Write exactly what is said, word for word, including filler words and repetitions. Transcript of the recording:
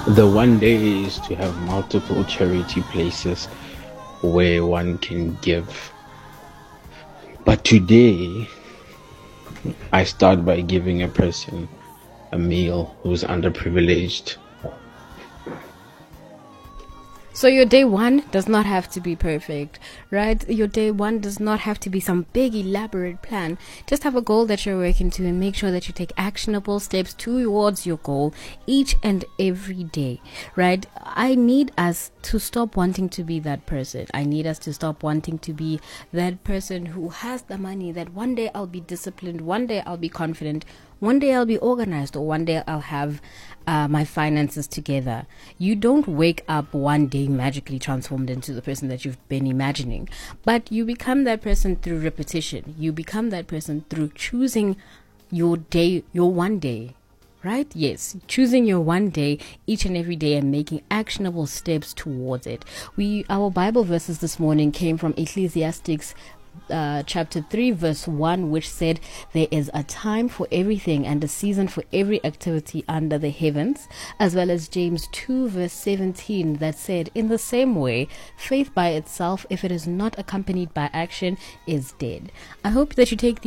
The one day is to have multiple charity places where one can give. But today, I start by giving a person a meal who's underprivileged. So your day one does not have to be perfect, right? Your day one does not have to be some big elaborate plan. Just have a goal that you're working to and make sure that you take actionable steps towards your goal each and every day, right? I need us to stop wanting to be that person. I need us to stop wanting to be that person who has the money that one day I'll be disciplined, one day I'll be confident, one day I'll be organized, or one day I'll have uh, my finances together. You don't wake up one day magically transformed into the person that you've been imagining, but you become that person through repetition. You become that person through choosing your day, your one day, right? Yes, choosing your one day each and every day and making actionable steps towards it. We our Bible verses this morning came from Ecclesiastes Uh, chapter three verse one, which said there is a time for everything and a season for every activity under the heavens, as well as James two verse seventeen that said, in the same way, faith by itself, if it is not accompanied by action, is dead. I hope that you take the